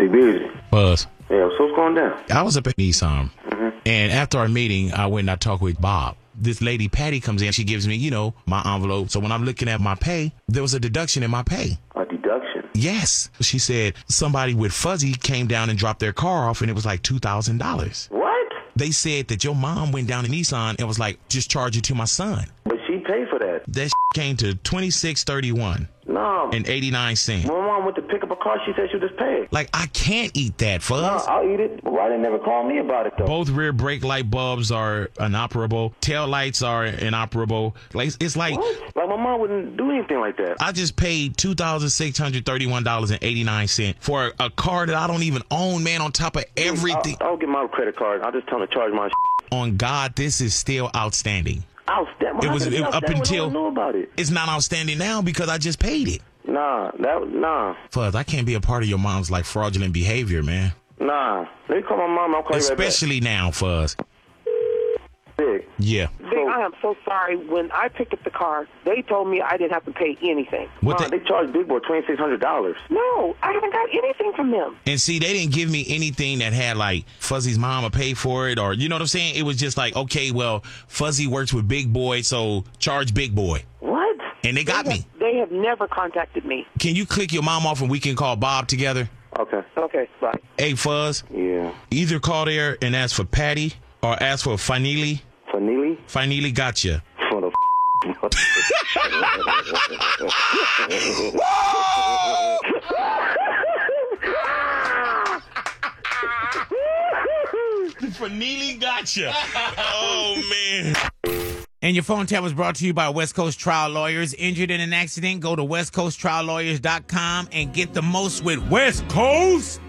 We busy. Buzz. Yeah, so what's going down? I was up at Nissan, and after our meeting, I went and I talked with Bob. This lady, Patty, comes in. She gives me, my envelope. So when I'm looking at my pay, there was a deduction in my pay. A deduction? Yes. She said somebody with Fuzzy came down and dropped their car off, and it was like $2,000. What? They said that your mom went down to Nissan and was like, just charge it to my son. But she paid for that. That came to $26.31 No. and 89 cents. My mom went to pick up a car. She said she just paid. Like, I can't eat that, Fuzz. No, I'll eat it. But why they never call me about it, though? Both rear brake light bulbs are inoperable. Tail lights are inoperable. Like, it's like... What? Like, my mom wouldn't do anything like that. I just paid $2,631.89 for a car that I don't even own, man, on top of everything. I'll get my credit card. I'll just tell them to charge my On God, this is still outstanding. Outstanding? It was up until... I know about it. It's not outstanding now because I just paid it. Nah. Fuzz, I can't be a part of your mom's, like, fraudulent behavior, man. Nah. Let me call my mom. I'll call you right back. Especially now, Fuzz. Big. Yeah. Big, I am so sorry. When I picked up the car, they told me I didn't have to pay anything. They charged Big Boy $2,600. No, I haven't got anything from them. And see, they didn't give me anything that had, like, Fuzzy's mama pay for it, or, you know what I'm saying? It was just like, okay, well, Fuzzy works with Big Boy, so charge Big Boy. What? And they got me. They have never contacted me. Can you click your mom off and we can call Bob together? Okay. Okay, bye. Hey, Fuzz. Yeah. Either call there and ask for Patty or ask for Finally. Finally? Finally gotcha. For the Finally gotcha. Oh, man. And your phone tap was brought to you by West Coast Trial Lawyers. Injured in an accident? Go to westcoasttriallawyers.com and get the most with West Coast.